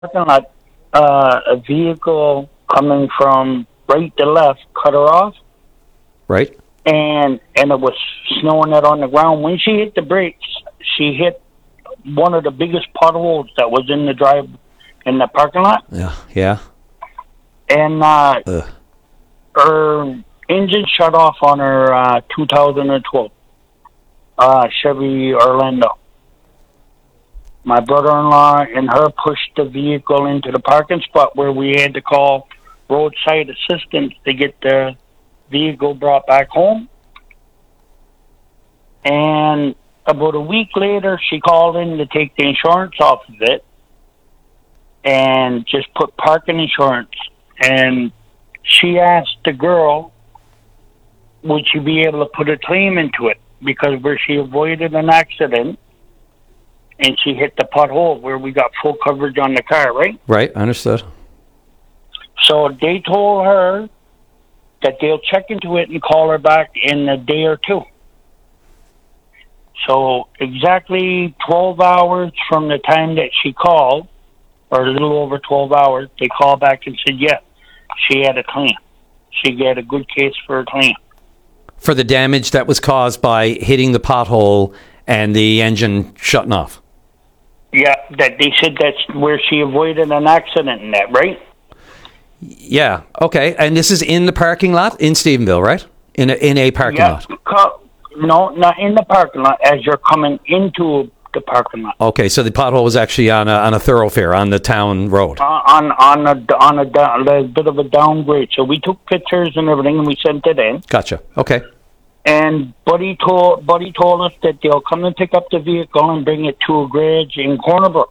parking lot, a vehicle coming from right to left cut her off, Right? and it was snowing out on the ground. When she hit the brakes, she hit one of the biggest potholes that was in the parking lot, Yeah. Yeah. and Ugh. her engine shut off on her 2012 Chevy Orlando. My brother-in-law and her pushed the vehicle into the parking spot where we had to call roadside assistance to get the vehicle brought back home. And about a week later, she called in to take the insurance off of it and just put parking insurance. And she asked the girl, would she be able to put a claim into it? Because where she avoided an accident and she hit the pothole where we got full coverage on the car, right? Right. Understood. So they told her that they'll check into it and call her back in a day or two. So exactly 12 hours from the time that she called, or a little over 12 hours, they called back and said, yeah, she had a claim. She had a good case for a claim. For the damage that was caused by hitting the pothole and the engine shutting off. Yeah, that they said that's where she avoided an accident in that, right? Yeah. Okay. And this is in the parking lot in Stephenville, right? In a parking lot. No, not in the parking lot. As you're coming into the parking lot. Okay, so the pothole was actually on a thoroughfare on the town road. On a bit of a downgrade. So we took pictures and everything, and we sent it in. Gotcha. Okay. And Buddy told us that they'll come and pick up the vehicle and bring it to a garage in Cornerbrook.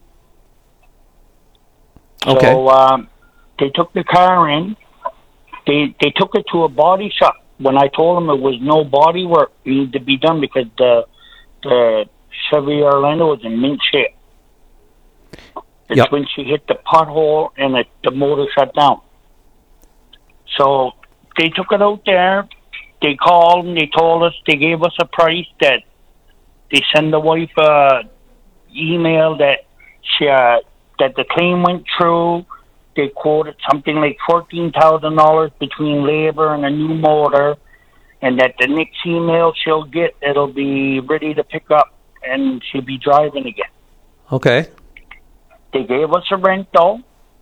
Okay. So they took the car in. They took it to a body shop. When I told them it was no body work needed to be done because the Chevy Orlando was in mint shape. It's when she hit the pothole and the motor shut down. So they took it out there. They called and they told us, they gave us a price that they send the wife email that that the claim went through. They quoted something like $14,000 between labor and a new motor, and that the next email she'll get, it'll be ready to pick up and she'll be driving again. Okay. They gave us a rental,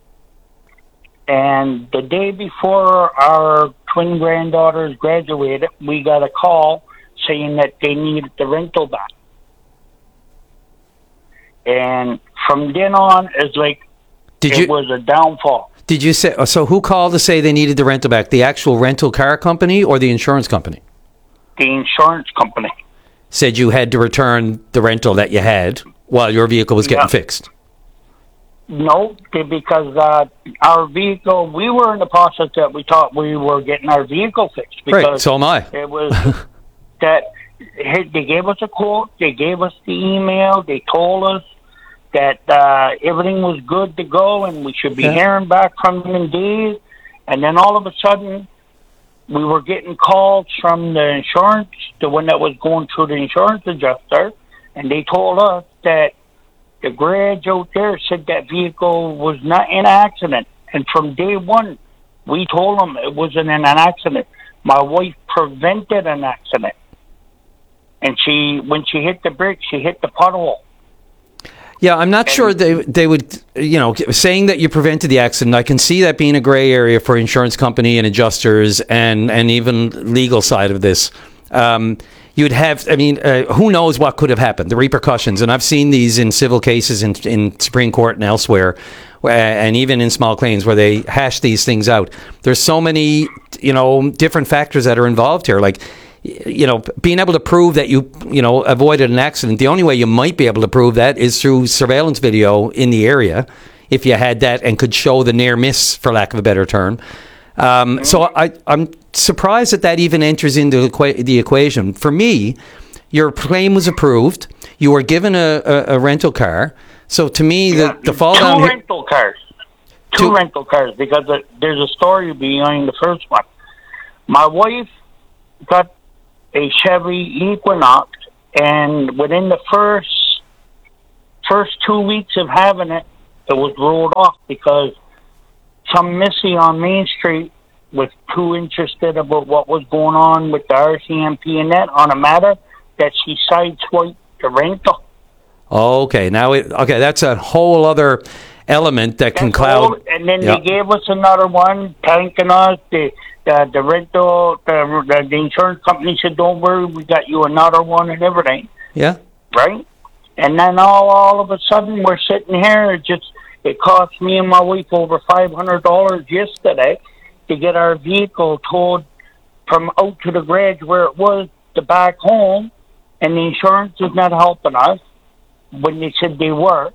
and the day before our twin granddaughters graduated, we got a call saying that they needed the rental back. And from then on, it's like it was a downfall. Did you say, so who called to say they needed the rental back? The actual rental car company or the insurance company? The insurance company. Said you had to return the rental that you had while your vehicle was getting fixed. No, because our vehicle, we were in the process that we thought we were getting our vehicle fixed. Because right, so am I. It was that they gave us a quote, they gave us the email, they told us that everything was good to go and we should be hearing back from them in days. And then all of a sudden, we were getting calls from the insurance, the one that was going through the insurance adjuster, and they told us that the garage out there said that vehicle was not in an accident. And from day one, we told them it wasn't in an accident. My wife prevented an accident. And when she hit the brake, she hit the pothole. Yeah, I'm not sure they would, saying that you prevented the accident, I can see that being a gray area for insurance company and adjusters and even legal side of this. You'd have, who knows what could have happened, the repercussions. And I've seen these in civil cases in Supreme Court and elsewhere, and even in small claims where they hash these things out. There's so many, different factors that are involved here. Like, being able to prove that you avoided an accident, the only way you might be able to prove that is through surveillance video in the area, if you had that and could show the near miss, for lack of a better term. So I'm surprised that even enters into the equation. For me, your claim was approved. You were given a rental car. So to me, the fall down... Two rental cars. Two rental cars, because there's a story behind the first one. My wife got a Chevy Equinox, and within the first 2 weeks of having it, it was rolled off because some missy on Main Street was too interested about what was going on with the RCMP and that on a matter that she sideswiped the rental. Okay, that's a whole other element that can cloud. And then they gave us another one, thanking us. The rental, the insurance company said, "Don't worry, we got you another one and everything." Yeah. Right. And then all of a sudden we're sitting here. It cost me and my wife over $500 yesterday to get our vehicle towed from out to the garage where it was to back home, and the insurance is not helping us when they said they were,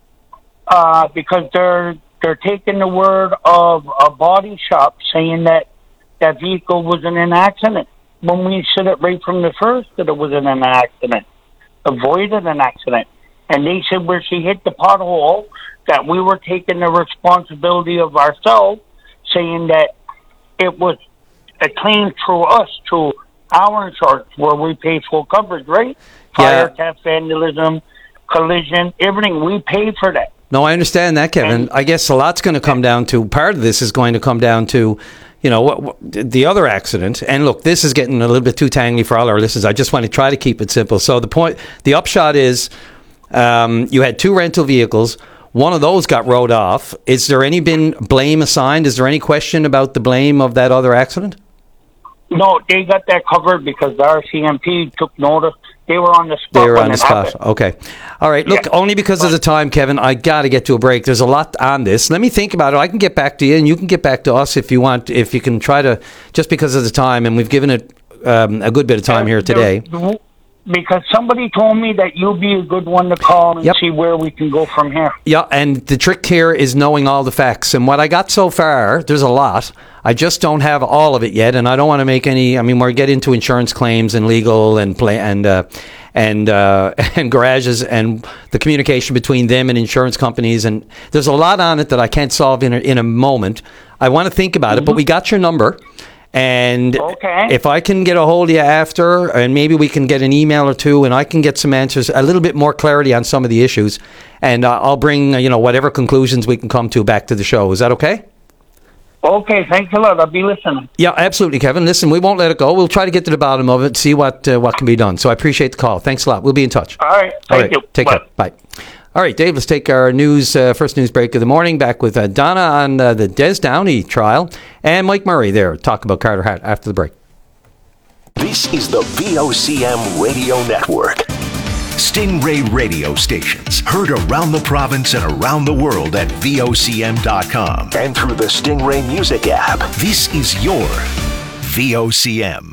because they're taking the word of a body shop saying that vehicle was in an accident when we said it right from the first that it was in an accident, avoided an accident. And they said where she hit the pothole that we were taking the responsibility of ourselves, saying that it was a claim through us, through our insurance, where we pay full coverage, right? Fire, theft, vandalism, collision, everything. We pay for that. No, I understand that, Kevin. I guess a lot's going to come down to, part of this is going to come down to, what the other accident. And look, this is getting a little bit too tangly for all our listeners. I just want to try to keep it simple. So the upshot is you had two rental vehicles. One of those got rode off. Is there been blame assigned? Is there any question about the blame of that other accident? No, they got that covered because the RCMP took notice. They were on the spot. Okay. All right. Look, only because of the time, Kevin, I got to get to a break. There's a lot on this. Let me think about it. I can get back to you, and you can get back to us if you want. If you can try to, just because of the time, and we've given it a good bit of time here today. Because somebody told me that you'll be a good one to call and see where we can go from here. Yeah, and the trick here is knowing all the facts. And what I got so far, there's a lot. I just don't have all of it yet, and I don't want to make any. I mean, we're getting into insurance claims and legal and garages and the communication between them and insurance companies. And there's a lot on it that I can't solve in a moment. I want to think about it, but we got your number. And if I can get a hold of you after, and maybe we can get an email or two, and I can get some answers, a little bit more clarity on some of the issues, and I'll bring whatever conclusions we can come to back to the show. Is that okay? Okay, thanks a lot. I'll be listening. Yeah, absolutely, Kevin. Listen, we won't let it go. We'll try to get to the bottom of it, see what can be done. So I appreciate the call. Thanks a lot. We'll be in touch. All right. Thank you. Take care. Bye. All right, Dave, let's take our first news break of the morning. Back with Donna on the Des Downey trial, and Mike Murray there. Talk about Carter Hart after the break. This is the VOCM Radio Network. Stingray radio stations heard around the province and around the world at VOCM.com and through the Stingray Music app. This is your VOCM.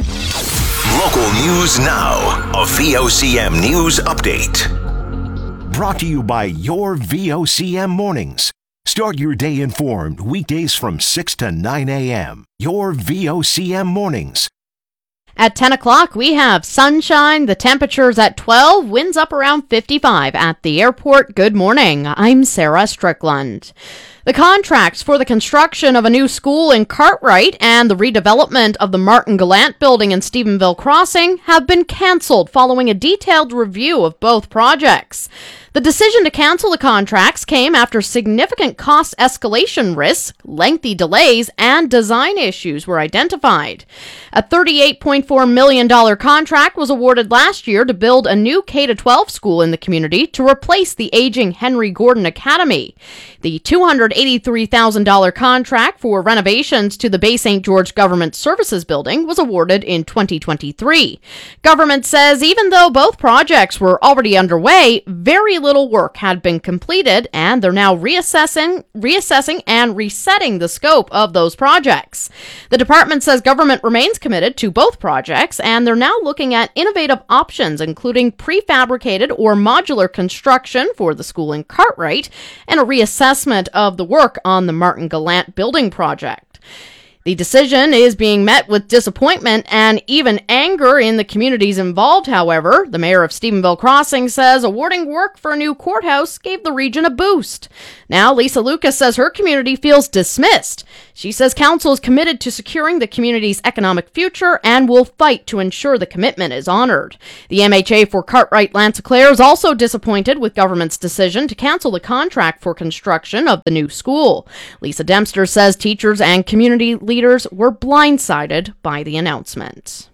Local news now. A VOCM news update. Brought to you by your VOCM mornings. Start your day informed weekdays from 6 to 9 a.m. Your VOCM mornings. At 10 o'clock, we have sunshine. The temperature's at 12, winds up around 55 at the airport. Good morning. I'm Sarah Strickland. The contracts for the construction of a new school in Cartwright and the redevelopment of the Martin Gallant building in Stephenville Crossing have been cancelled following a detailed review of both projects. The decision to cancel the contracts came after significant cost escalation risks, lengthy delays, and design issues were identified. A $38.4 million contract was awarded last year to build a new K-12 school in the community to replace the aging Henry Gordon Academy. The $283,000 contract for renovations to the Bay St. George Government Services Building was awarded in 2023. Government says even though both projects were already underway, very little work had been completed, and they're now reassessing and resetting the scope of those projects. The department says government remains committed to both projects, and they're now looking at innovative options, including prefabricated or modular construction for the school in Cartwright and a reassessment of the work on the Martin Gallant building project. The decision is being met with disappointment and even anger in the communities involved, however. The mayor of Stephenville Crossing says awarding work for a new courthouse gave the region a boost. Now, Lisa Lucas says her community feels dismissed. She says council is committed to securing the community's economic future and will fight to ensure the commitment is honored. The MHA for Cartwright Lanticlair is also disappointed with government's decision to cancel the contract for construction of the new school. Lisa Dempster says teachers and community leaders were blindsided by the announcement.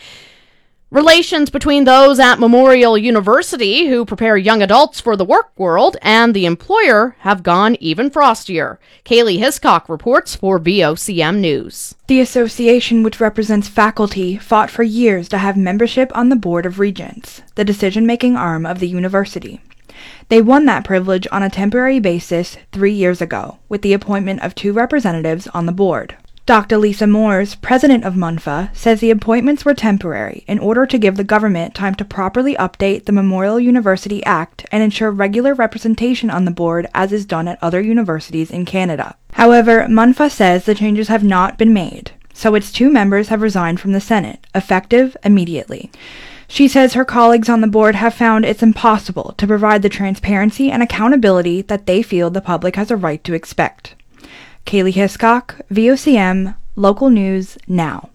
Relations between those at Memorial University who prepare young adults for the work world and the employer have gone even frostier. Kaylee Hiscock reports for VOCM News. The association, which represents faculty, fought for years to have membership on the Board of Regents, the decision-making arm of the university. They won that privilege on a temporary basis 3 years ago, with the appointment of 2 representatives on the board. Dr. Lisa Moores, president of MUNFA, says the appointments were temporary in order to give the government time to properly update the Memorial University Act and ensure regular representation on the board as is done at other universities in Canada. However, MUNFA says the changes have not been made, so its 2 members have resigned from the Senate, effective immediately. She says her colleagues on the board have found it's impossible to provide the transparency and accountability that they feel the public has a right to expect. Kaylee Hiscock, VOCM, Local News Now.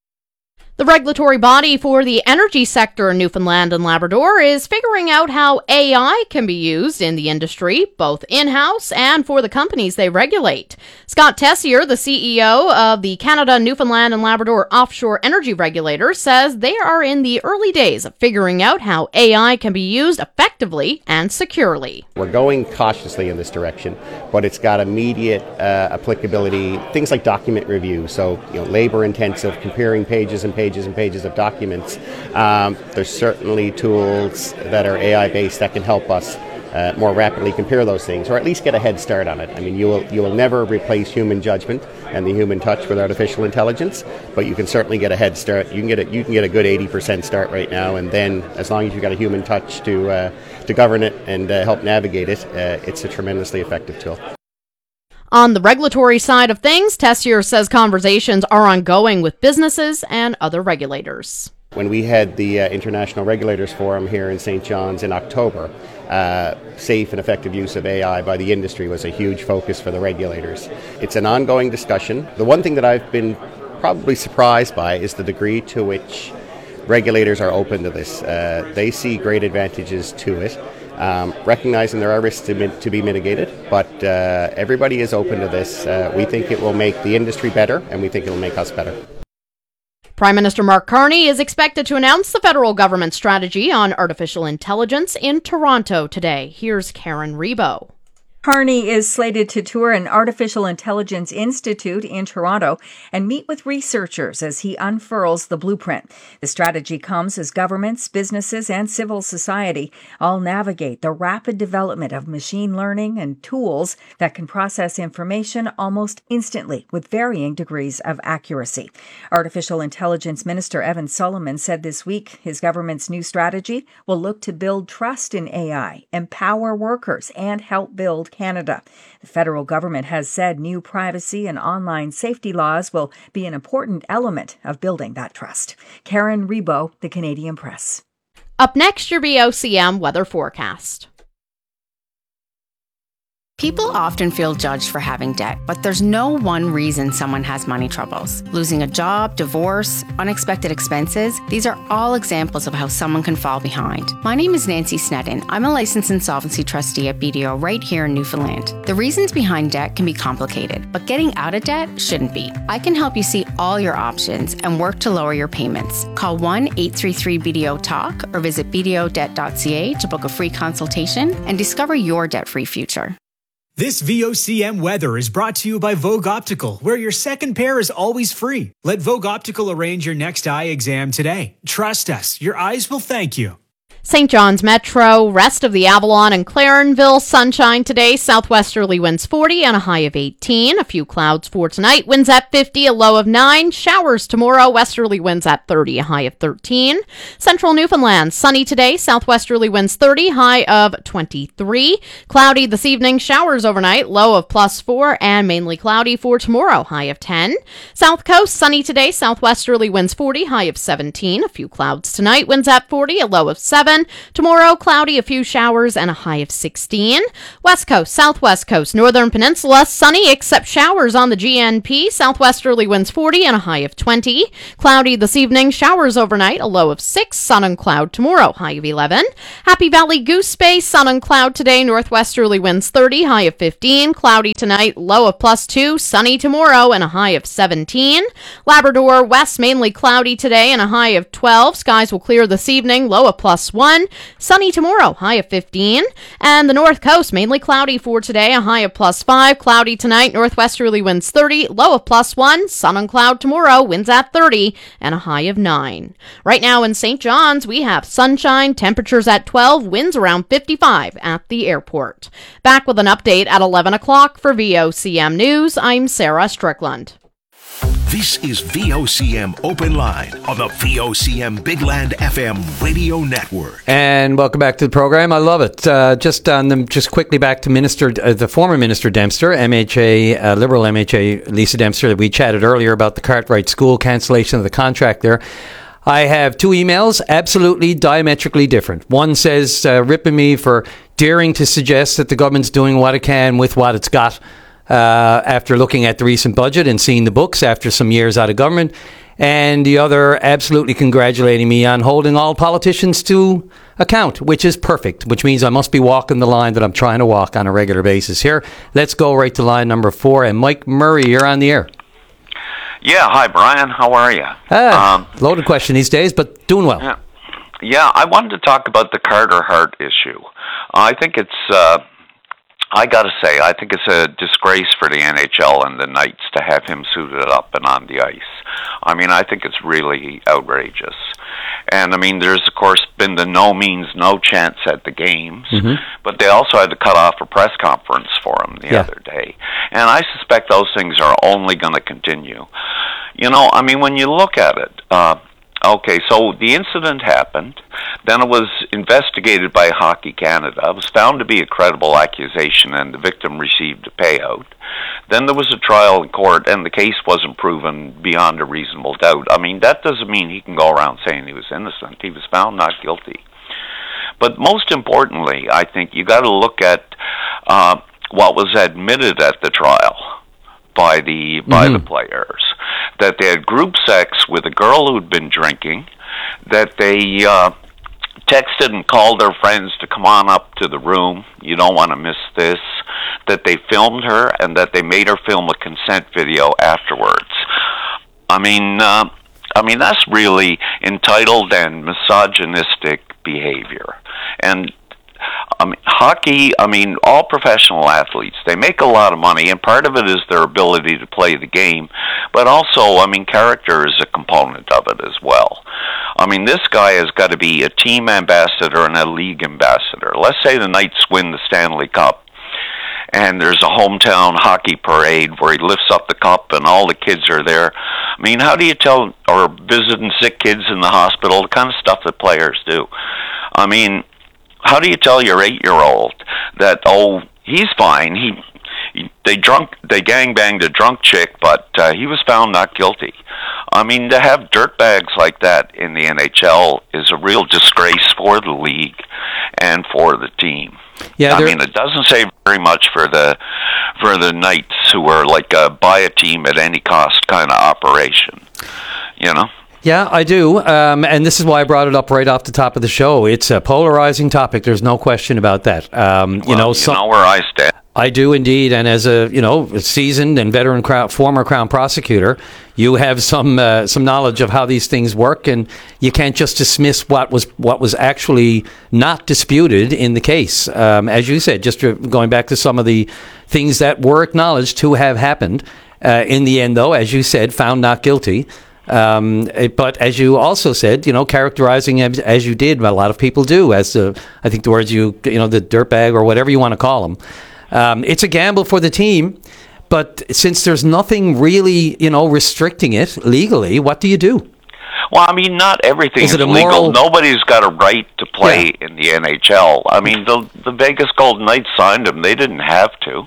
The regulatory body for the energy sector in Newfoundland and Labrador is figuring out how AI can be used in the industry, both in-house and for the companies they regulate. Scott Tessier, the CEO of the Canada, Newfoundland and Labrador Offshore Energy Regulator, says they are in the early days of figuring out how AI can be used effectively and securely. We're going cautiously in this direction, but it's got immediate applicability. Things like document review, so labor-intensive, comparing pages and pages and pages of documents. There's certainly tools that are AI-based that can help us more rapidly compare those things, or at least get a head start on it. I mean, you will never replace human judgment and the human touch with artificial intelligence, but you can certainly get a head start. You can get a good 80% start right now, and then as long as you've got a human touch to govern it and help navigate it, it's a tremendously effective tool. On the regulatory side of things, Tessier says conversations are ongoing with businesses and other regulators. When we had the International Regulators Forum here in St. John's in October, safe and effective use of AI by the industry was a huge focus for the regulators. It's an ongoing discussion. The one thing that I've been probably surprised by is the degree to which regulators are open to this. They see great advantages to it. Recognizing there are risks to be mitigated, but everybody is open to this. We think it will make the industry better, and we think it will make us better. Prime Minister Mark Carney is expected to announce the federal government strategy on artificial intelligence in Toronto today. Here's Karen Rebo. Carney is slated to tour an artificial intelligence institute in Toronto and meet with researchers as he unfurls the blueprint. The strategy comes as governments, businesses, and civil society all navigate the rapid development of machine learning and tools that can process information almost instantly with varying degrees of accuracy. Artificial Intelligence Minister Evan Solomon said this week his government's new strategy will look to build trust in AI, empower workers, and help build Canada. The federal government has said new privacy and online safety laws will be an important element of building that trust. Karen Rebo, The Canadian Press. Up next, your VOCM weather forecast. People often feel judged for having debt, but there's no one reason someone has money troubles. Losing a job, divorce, unexpected expenses, these are all examples of how someone can fall behind. My name is Nancy Sneddon. I'm a licensed insolvency trustee at BDO right here in Newfoundland. The reasons behind debt can be complicated, but getting out of debt shouldn't be. I can help you see all your options and work to lower your payments. Call 1-833-BDO-TALK or visit bdodebt.ca to book a free consultation and discover your debt-free future. This VOCM weather is brought to you by Vogue Optical, where your second pair is always free. Let Vogue Optical arrange your next eye exam today. Trust us, your eyes will thank you. St. John's Metro, rest of the Avalon and Clarenville, sunshine today, southwesterly winds 40 and a high of 18. A few clouds for tonight, winds at 50, a low of 9. Showers tomorrow, westerly winds at 30, a high of 13. Central Newfoundland, sunny today, southwesterly winds 30, high of 23. Cloudy this evening, showers overnight, low of +4, and mainly cloudy for tomorrow, high of 10. South Coast, sunny today, southwesterly winds 40, high of 17. A few clouds tonight, winds at 40, a low of 7. Tomorrow, cloudy, a few showers, and a high of 16. West Coast, Southwest Coast, Northern Peninsula, sunny except showers on the GNP. Southwesterly winds 40 and a high of 20. Cloudy this evening, showers overnight, a low of 6. Sun and cloud tomorrow, high of 11. Happy Valley Goose Bay, sun and cloud today. Northwesterly winds 30, high of 15. Cloudy tonight, low of +2. Sunny tomorrow, and a high of 17. Labrador West, mainly cloudy today, and a high of 12. Skies will clear this evening, low of +1. Sunny tomorrow, high of 15. And the North Coast, mainly cloudy for today, a high of +5. Cloudy tonight, northwesterly winds 30, low of +1. Sun and cloud tomorrow, winds at 30, and a high of 9. Right now in St. John's, we have sunshine, temperatures at 12, winds around 55 at the airport. Back with an update at 11 o'clock for VOCM News, I'm Sarah Strickland. This is VOCM Open Line on the VOCM Big Land FM radio network. And welcome back to the program. I love it. Just quickly back to the former Minister Dempster, MHA, Liberal MHA Lisa Dempster, that we chatted earlier about the Cartwright School cancellation of the contract there. I have 2 emails, absolutely diametrically different. One says, ripping me for daring to suggest that the government's doing what it can with what it's got. After looking at the recent budget and seeing the books after some years out of government, and the other absolutely congratulating me on holding all politicians to account, which is perfect, which means I must be walking the line that I'm trying to walk on a regular basis here. Let's go right to line number 4, and Mike Murray, you're on the air. Yeah, hi Brian, how are you? Loaded question these days, but doing well. Yeah, I wanted to talk about the Carter Hart issue. I think it's... I got to say, I think it's a disgrace for the NHL and the Knights to have him suited up and on the ice. I mean, I think it's really outrageous. And, I mean, there's, of course, been the no means no chance at the games, but they also had to cut off a press conference for him the other day. And I suspect those things are only going to continue. You know, I mean, when you look at it, okay, so the incident happened, then it was investigated by Hockey Canada. It was found to be a credible accusation, and the victim received a payout. Then there was a trial in court, and the case wasn't proven beyond a reasonable doubt. I mean, that doesn't mean he can go around saying he was innocent. He was found not guilty. But most importantly, I think you got to look at what was admitted at the trial by the players, that they had group sex with a girl who'd been drinking, that they texted and called their friends to come on up to the room, you don't want to miss this, that they filmed her, and that they made her film a consent video afterwards. I mean, that's really entitled and misogynistic behavior. And hockey, all professional athletes, they make a lot of money, and part of it is their ability to play the game, but also, character is a component of it as well. This guy has got to be a team ambassador and a league ambassador. Let's say the Knights win the Stanley Cup, and there's a hometown hockey parade where he lifts up the cup and all the kids are there. How do you tell, or visiting sick kids in the hospital, the kind of stuff that players do. How do you tell your 8-year-old that, oh, he's fine, they gangbanged a drunk chick, but he was found not guilty? To have dirtbags like that in the NHL is a real disgrace for the league and for the team. Yeah, it doesn't say very much for the Knights, who are like a buy a team at any cost kind of operation, you know? Yeah, I do. And this is why I brought it up right off the top of the show. It's a polarizing topic. There's no question about that. You know where I stand. I do indeed. And as a seasoned and veteran former Crown prosecutor, you have some knowledge of how these things work, and you can't just dismiss what was actually not disputed in the case. As you said, just going back to some of the things that were acknowledged to have happened. In the end, though, as you said, found not guilty. But as you also said, characterizing as you did, a lot of people do, as I think the words the dirtbag or whatever you want to call them. It's a gamble for the team, but since there's nothing really, restricting it legally, what do you do? Well, I mean, not everything is legal. Nobody's got a right to play in the NHL. I mean, the Vegas Golden Knights signed him. They didn't have to.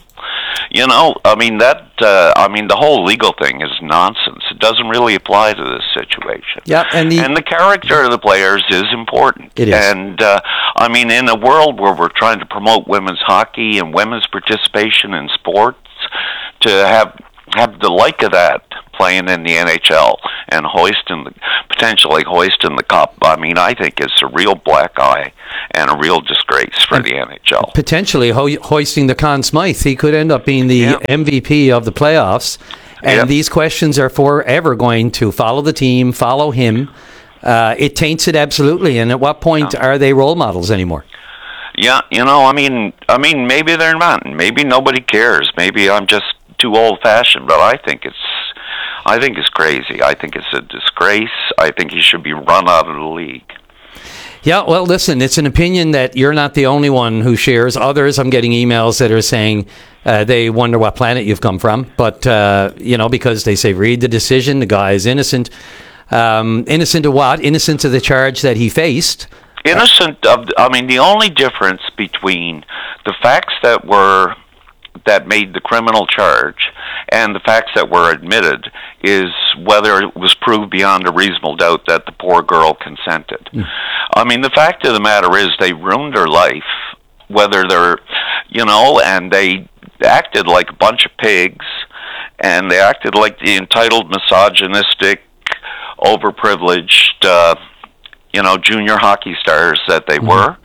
The whole legal thing is nonsense. It doesn't really apply to this situation. Yeah, and the character of the players is important. It is. And, in a world where we're trying to promote women's hockey and women's participation in sports, to have the like of that playing in the NHL and potentially hoisting the cup, I think it's a real black eye and a real disgrace for the NHL. Potentially hoisting the Conn Smythe. He could end up being the MVP of the playoffs. And these questions are forever going to follow the team, follow him. It taints it absolutely. And at what point are they role models anymore? Yeah, maybe they're not. Maybe nobody cares. Maybe I'm just too old-fashioned, but I think it's crazy. I think it's a disgrace. I think he should be run out of the league. Yeah, well, listen, it's an opinion that you're not the only one who shares. Others, I'm getting emails that are saying they wonder what planet you've come from. But, because they say, read the decision, the guy is innocent. Innocent of what? Innocent of the charge that he faced. Innocent of, the only difference between the facts that made the criminal charge and the facts that were admitted is whether it was proved beyond a reasonable doubt that the poor girl consented. The fact of the matter is they ruined her life, whether they're, and they acted like a bunch of pigs, and they acted like the entitled, misogynistic, overprivileged, junior hockey stars that they were.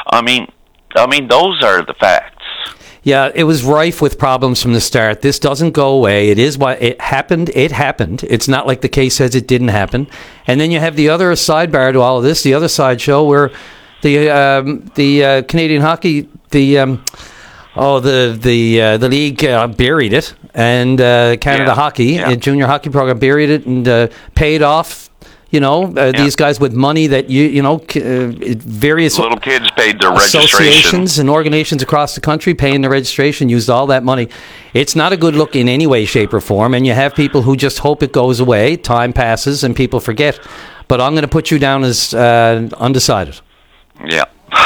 Those are the facts. Yeah, it was rife with problems from the start. This doesn't go away. It is what it happened. It happened. It's not like the case says it didn't happen. And then you have the other sidebar to all of this, the other side show where the Canadian hockey, the league buried it, and Canada Hockey, junior hockey program, buried it and paid off. These guys with money that various little kids paid their registration. Associations and organizations across the country paying their registration, used all that money. It's not a good look in any way, shape, or form. And you have people who just hope it goes away. Time passes and people forget. But I'm going to put you down as undecided. Yeah.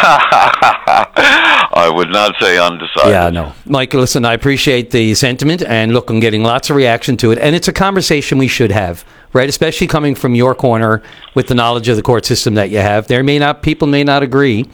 I would not say undecided. Yeah, no. Mike, listen, I appreciate the sentiment, and look, I'm getting lots of reaction to it, and it's a conversation we should have, right? Especially coming from your corner with the knowledge of the court system that you have. People may not agree,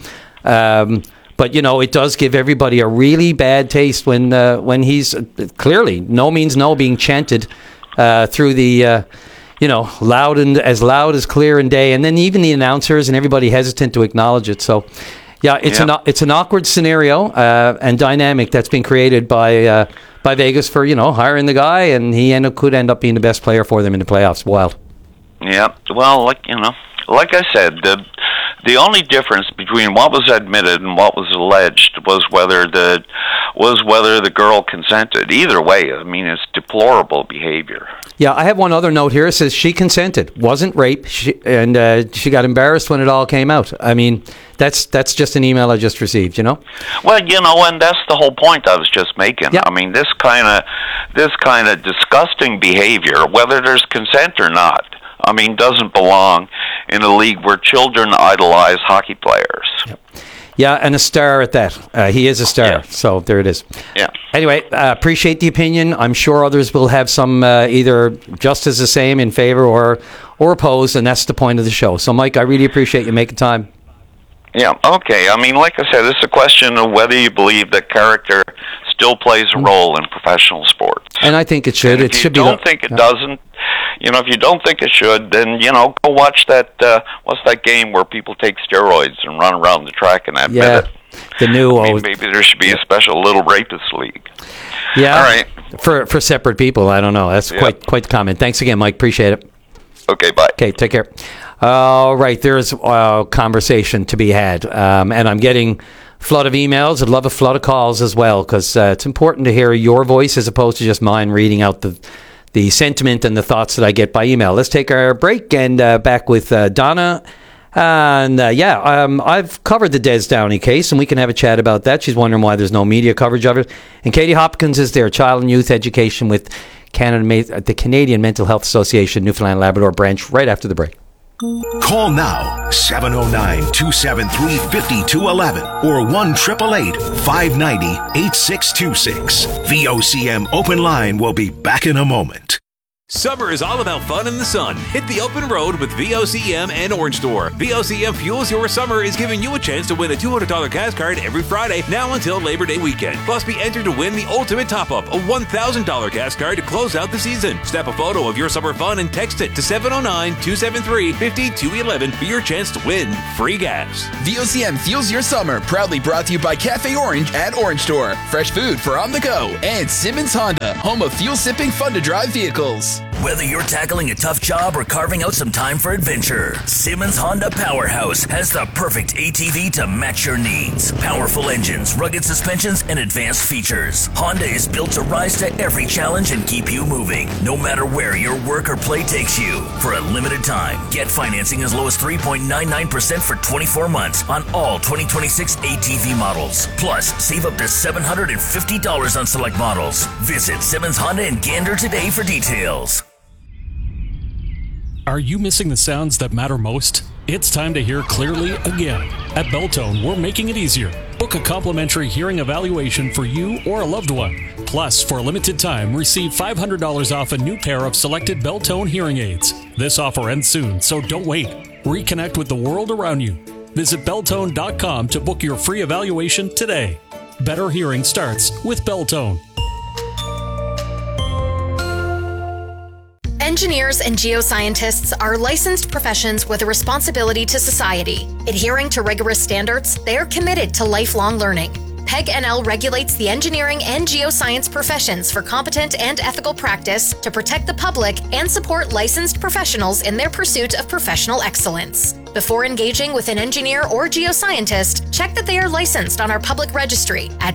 but it does give everybody a really bad taste when he's clearly no means no being chanted through the loud as clear and day, and then even the announcers and everybody hesitant to acknowledge it. So, it's an awkward scenario and dynamic that's been created by Vegas for hiring the guy, and he could end up being the best player for them in the playoffs. Wild. Yeah. Well, like I said, the only difference between what was admitted and what was alleged was whether the girl consented. Either way, it's deplorable behavior. Yeah, I have one other note here. It says she consented, wasn't rape, and she got embarrassed when it all came out. That's just an email I just received. Well, and that's the whole point I was just making. Yep. This kind of disgusting behavior, whether there's consent or not, doesn't belong in a league where children idolize hockey players. Yep. Yeah, and a star at that. He is a star, yeah. So there it is. Yeah. Anyway, appreciate the opinion. I'm sure others will have some either just as the same in favor or opposed, and that's the point of the show. So, Mike, I really appreciate you making time. Yeah, okay. Like I said, it's a question of whether you believe that character still plays a role in professional sports. And I think it should. If you don't think it doesn't, if you don't think it should, then, go watch that, what's that game where people take steroids and run around the track and admit it? The new... maybe there should be a special little rapist league. Yeah. All right. For separate people, I don't know. That's quite the comment. Thanks again, Mike. Appreciate it. Okay, bye. Okay, take care. All right, there's a conversation to be had, and I'm getting a flood of emails. I'd love a flood of calls as well, because it's important to hear your voice as opposed to just mine reading out the the sentiment and the thoughts that I get by email. Let's take our break and back with Donna. And I've covered the Des Downey case, and we can have a chat about that. She's wondering why there's no media coverage of it. And Katie Hopkins is there, Child and Youth Education with the Canadian Mental Health Association, Newfoundland Labrador branch, right after the break. Call now, 709-273-5211 or 1-888-590-8626. VOCM Open Line will be back in a moment. Summer is all about fun in the sun. Hit the open road with VOCM and Orange Store. VOCM Fuels Your Summer is giving you a chance to win a $200 gas card every Friday, now until Labor Day weekend. Plus, be entered to win the ultimate top-up, a $1,000 gas card to close out the season. Snap a photo of your summer fun and text it to 709-273-5211 for your chance to win free gas. VOCM Fuels Your Summer, proudly brought to you by Cafe Orange at Orange Store. Fresh food for on the go. And Simmons Honda, home of fuel-sipping, fun-to-drive vehicles. Whether you're tackling a tough job or carving out some time for adventure, Simmons Honda Powerhouse has the perfect ATV to match your needs. Powerful engines, rugged suspensions, and advanced features. Honda is built to rise to every challenge and keep you moving, no matter where your work or play takes you. For a limited time, get financing as low as 3.99% for 24 months on all 2026 ATV models. Plus, save up to $750 on select models. Visit Simmons Honda in Gander today for details. Are you missing the sounds that matter most? It's time to hear clearly again. At Belltone, we're making it easier. Book a complimentary hearing evaluation for you or a loved one. Plus, for a limited time, receive $500 off a new pair of selected Belltone hearing aids. This offer ends soon, so don't wait. Reconnect with the world around you. Visit Belltone.com to book your free evaluation today. Better hearing starts with Belltone. Engineers and geoscientists are licensed professions with a responsibility to society. Adhering to rigorous standards, they are committed to lifelong learning. PEG NL regulates the engineering and geoscience professions for competent and ethical practice to protect the public and support licensed professionals in their pursuit of professional excellence. Before engaging with an engineer or geoscientist, check that they are licensed on our public registry at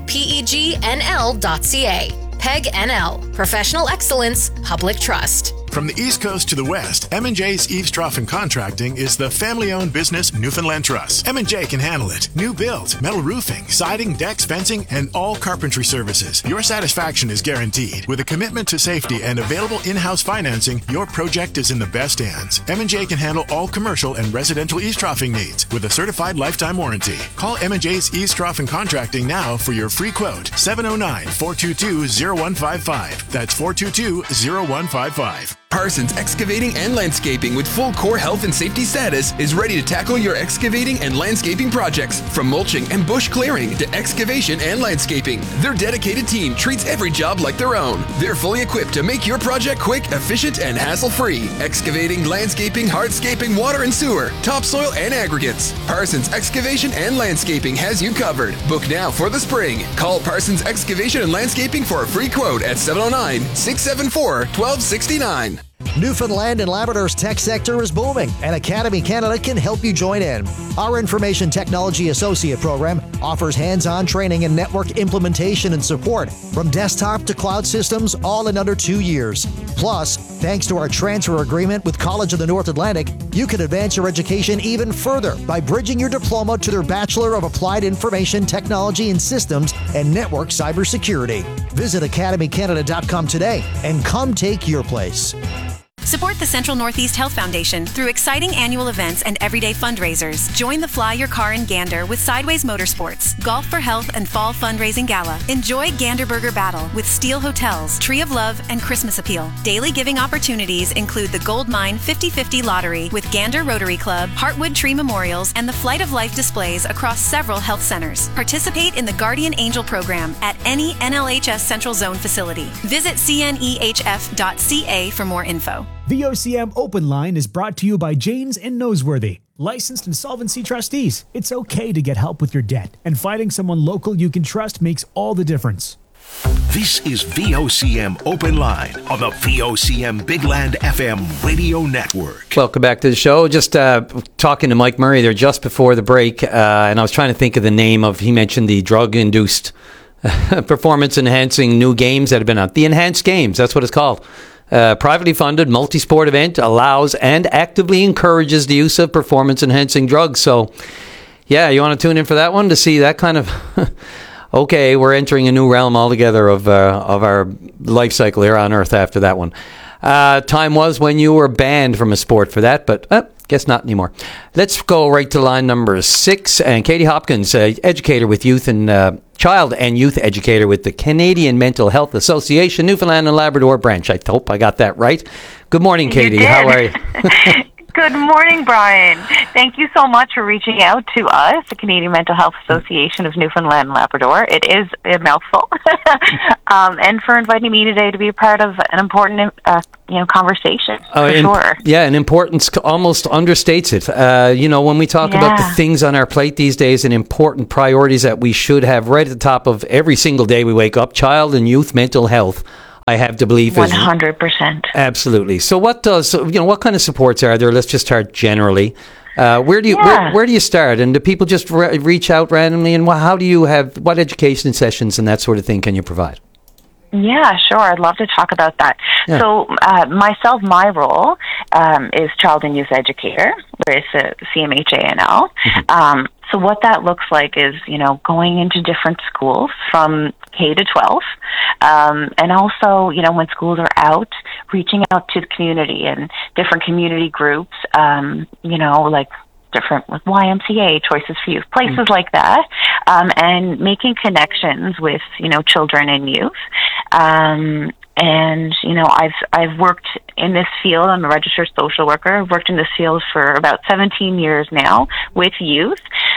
pegnl.ca. PEG NL, Professional Excellence, Public Trust. From the East Coast to the West, M&J's Eaves Trough & Contracting is the family-owned business Newfoundland Trust. M&J can handle it. New build, metal roofing, siding, decks, fencing, and all carpentry services. Your satisfaction is guaranteed. With a commitment to safety and available in-house financing, your project is in the best hands. M&J can handle all commercial and residential eavesdroughing needs with a certified lifetime warranty. Call M&J's Eaves Trough & Contracting now for your free quote. 709-422-0155. That's 422-0155. Parsons Excavating and Landscaping with full core health and safety status is ready to tackle your excavating and landscaping projects, from mulching and bush clearing to excavation and landscaping. Their dedicated team treats every job like their own. They're fully equipped to make your project quick, efficient, and hassle-free. Excavating, landscaping, hardscaping, water and sewer, topsoil, and aggregates. Parsons Excavation and Landscaping has you covered. Book now for the spring. Call Parsons Excavation and Landscaping for a free quote at 709-674-1269. Newfoundland and Labrador's tech sector is booming, and Academy Canada can help you join in. Our Information Technology Associate program offers hands-on training in network implementation and support, from desktop to cloud systems, all in under 2 years. Plus, thanks to our transfer agreement with College of the North Atlantic, you can advance your education even further by bridging your diploma to their Bachelor of Applied Information Technology and Systems and Network Cybersecurity. Visit academycanada.com today and come take your place. Support the Central Northeast Health Foundation through exciting annual events and everyday fundraisers. Join the Fly Your Car in Gander with Sideways Motorsports, Golf for Health and Fall Fundraising Gala. Enjoy Gander Burger Battle with Steel Hotels, Tree of Love, and Christmas Appeal. Daily giving opportunities include the Gold Mine 50/50 Lottery with Gander Rotary Club, Heartwood Tree Memorials, and the Flight of Life displays across several health centers. Participate in the Guardian Angel program at any NLHS Central Zone facility. Visit cnehf.ca for more info. VOCM Open Line is brought to you by Janes and Noseworthy, licensed insolvency trustees. It's okay to get help with your debt, and finding someone local you can trust makes all the difference. This is VOCM Open Line on the VOCM Big Land FM radio network. Welcome back to the show. Just talking to Mike Murray there just before the break, and I was trying to think of the name of, he mentioned the drug-induced performance-enhancing new games that have been out. The Enhanced Games, that's what it's called. privately funded multi-sport event allows and actively encourages the use of performance-enhancing drugs. So, yeah, you want to tune in for that one to see that kind of... Okay, we're entering a new realm altogether of our life cycle here on Earth after that one. Time was when you were banned from a sport for that, but guess not anymore. Let's go right to line number 6. And Katie Hopkins, educator with youth and child and youth educator with the Canadian Mental Health Association, Newfoundland and Labrador branch. I hope I got that right. Good morning, Katie. How are you? Good morning, Brian. Thank you so much for reaching out to us, the Canadian Mental Health Association of Newfoundland and Labrador. It is a mouthful. And for inviting me today to be a part of an important conversation, for sure. Yeah, and importance almost understates it. When we talk about the things on our plate these days and important priorities that we should have right at the top of every single day we wake up, child and youth mental health, I have to believe 100%. Absolutely. So what kind of supports are there? Let's just start generally. Where do you start? And do people just reach out randomly? And how do you have, what education sessions and that sort of thing can you provide? Yeah, sure. I'd love to talk about that. Yeah. So my role is child and youth educator with CMHANL. Mm-hmm. So what that looks like is, going into different schools from K to 12. And also, when schools are out, reaching out to the community and different community groups, like different with YMCA, Choices for Youth, places like that, and making connections with, children and youth. And, I've worked in this field. I'm a registered social worker. I've worked in this field for about 17 years now with youth.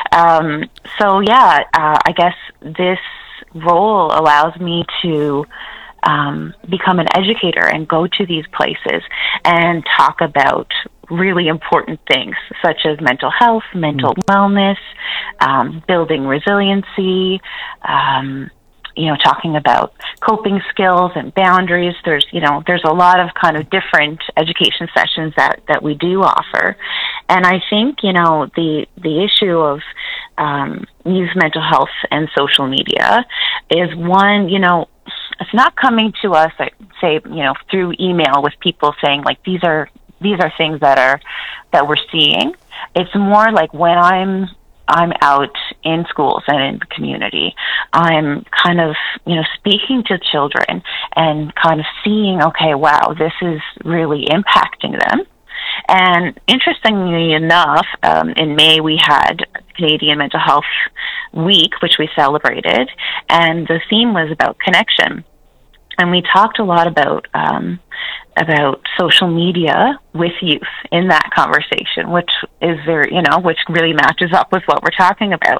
I guess this role allows me to become an educator and go to these places and talk about really important things such as mental health, mental wellness, building resiliency, talking about coping skills and boundaries. There's a lot of kind of different education sessions that we do offer. And I think, the issue of youth mental health and social media is one, it's not coming to us, say, through email with people saying like, these are things that we're seeing. It's more like when I'm out in schools and in the community, I'm kind of, speaking to children and kind of seeing, okay, wow, this is really impacting them. And interestingly enough, in May we had Canadian Mental Health Week, which we celebrated, and the theme was about connection. And we talked a lot about social media with youth in that conversation, which is very, which really matches up with what we're talking about.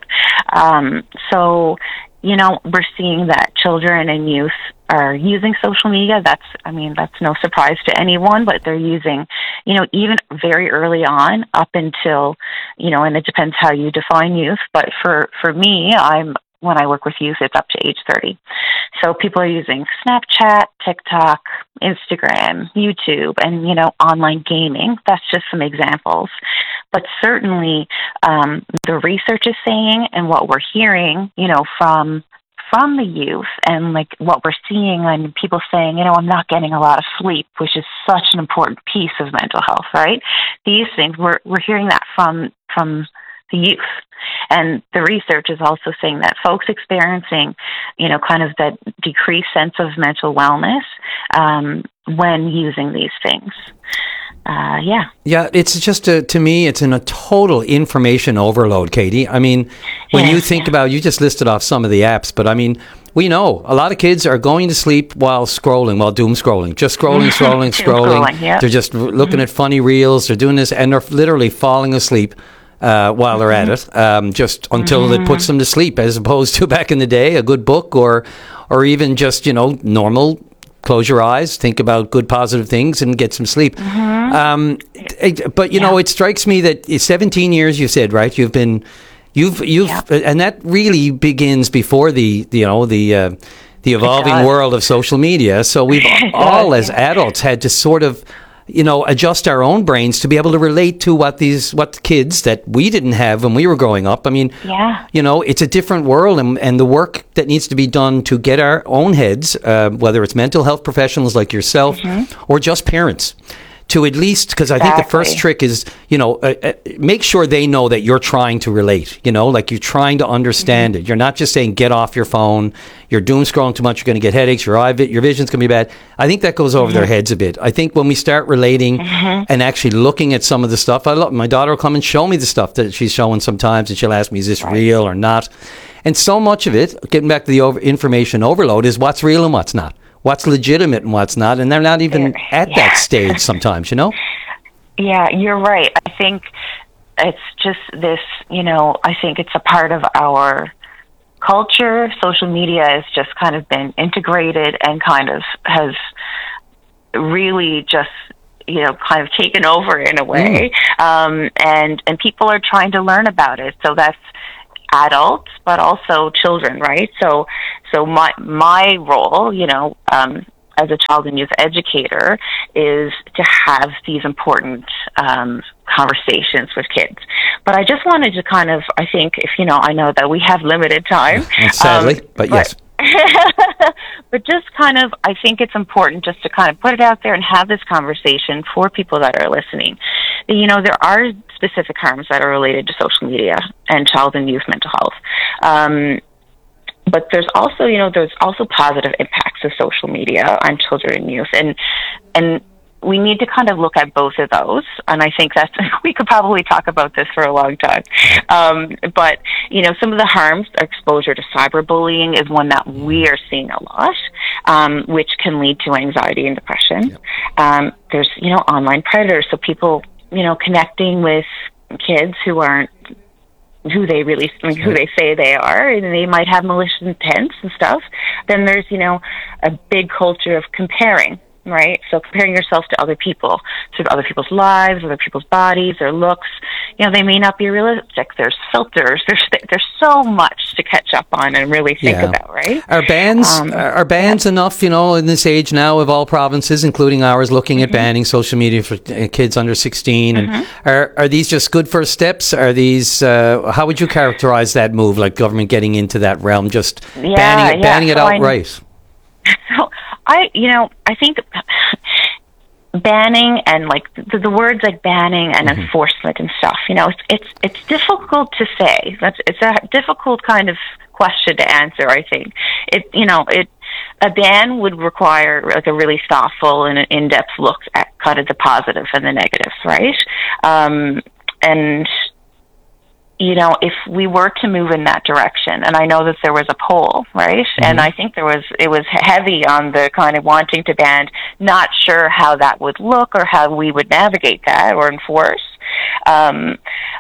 We're seeing that children and youth are using social media. That's no surprise to anyone, but they're using, even very early on up until, and it depends how you define youth. But for me, when I work with youth, it's up to age 30. So people are using Snapchat, TikTok, Instagram, YouTube, and, online gaming. That's just some examples. But certainly the research is saying, and what we're hearing, from the youth, and like what we're seeing, and people saying, I'm not getting a lot of sleep, which is such an important piece of mental health, right? These things, we're hearing that from the youth. And the research is also saying that folks experiencing, kind of that decreased sense of mental wellness when using these things. Yeah, it's just, to me, it's in a total information overload, Katie. I mean, when you think about, you just listed off some of the apps, but I mean, we know a lot of kids are going to sleep while doom scrolling, just scrolling. Yeah. They're just looking at funny reels. They're doing this, and they're literally falling asleep while they're at it, just until it puts them to sleep, as opposed to back in the day, a good book or even just, normal, close your eyes, think about good positive things and get some sleep. But, it strikes me that 17 years, you said, right? You've and that really begins before the evolving world of social media. So we've all as adults had to sort of adjust our own brains to be able to relate to what kids that we didn't have when we were growing up. I mean, it's a different world, and the work that needs to be done to get our own heads, whether it's mental health professionals like yourself or just parents, to at least, because I think the first trick is, make sure they know that you're trying to relate, like you're trying to understand it. You're not just saying, get off your phone, you're doom scrolling too much, you're going to get headaches, your vision's going to be bad. I think that goes over their heads a bit. I think when we start relating and actually looking at some of the stuff, my daughter will come and show me the stuff that she's showing sometimes, and she'll ask me, is this real or not? And so much of it, getting back to the information overload, is what's real and what's not. What's legitimate and what's not, and they're not even at that stage sometimes, Yeah, you're right. I think it's just this, I think it's a part of our culture. Social media has just kind of been integrated and kind of has really just, kind of taken over in a way. And people are trying to learn about it. So that's adults, but also children, right? So my role, as a child and youth educator, is to have these important conversations with kids. But I just wanted to kind of, I think, I know that we have limited time. Sadly, but yes. But just kind of, I think it's important just to kind of put it out there and have this conversation for people that are listening. There are specific harms that are related to social media and child and youth mental health. But there's also positive impacts of social media on children and youth, and we need to kind of look at both of those. And I think we could probably talk about this for a long time. But some of the harms, exposure to cyberbullying is one that we are seeing a lot, which can lead to anxiety and depression. There's online predators, so people connecting with kids who aren't who they say they are, and they might have malicious intents and stuff. Then there's, a big culture of comparing, right? So comparing yourself to other people, to other people's lives, other people's bodies, their looks. They may not be realistic. There's filters. There's so much to catch up on and really think about, right? Are bans enough, in this age now of all provinces, including ours, looking at banning social media for kids under 16? And are these just good first steps? Are these, how would you characterize that move, like government getting into that realm, just banning it outright? So I think banning and like the words like banning and enforcement and stuff, it's difficult to say. It's a difficult kind of question to answer. I think a ban would require like a really thoughtful and an in-depth look at kind of the positives and the negatives, right? And if we were to move in that direction, and I know that there was a poll, right? And I think it was heavy on the kind of wanting to ban, not sure how that would look or how we would navigate that or enforce. But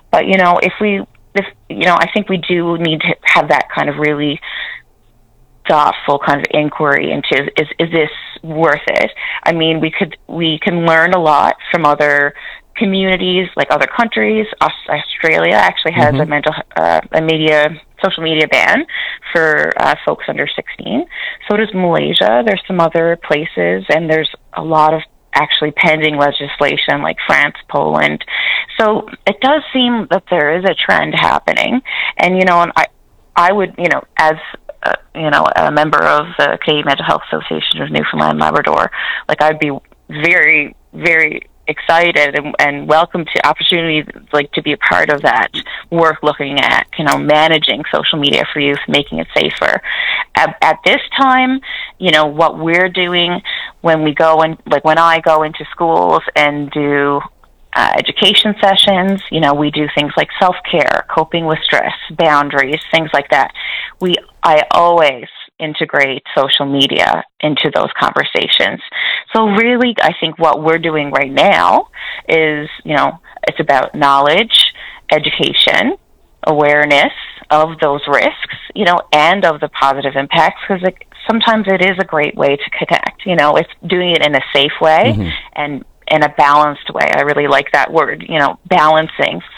I think we do need to have that kind of really thoughtful kind of inquiry into is this worth it? I mean, we can learn a lot from other communities, like other countries. Australia actually has a social media ban for folks under 16. So does Malaysia. There's some other places, and there's a lot of actually pending legislation like France, Poland. So it does seem that there is a trend happening. And, and I would, as a member of the Canadian Mental Health Association of Newfoundland and Labrador, like I'd be very, very excited and welcome to opportunities like to be a part of that work, looking at managing social media for youth, making it safer. At this time, what we're doing when we go and when I go into schools and do education sessions, we do things like self-care, coping with stress, boundaries, things like that. I always integrate social media into those conversations. So really, I think what we're doing right now is, it's about knowledge, education, awareness of those risks, and of the positive impacts, because sometimes it is a great way to connect. It's doing it in a safe way and in a balanced way. I really like that word, balancing. So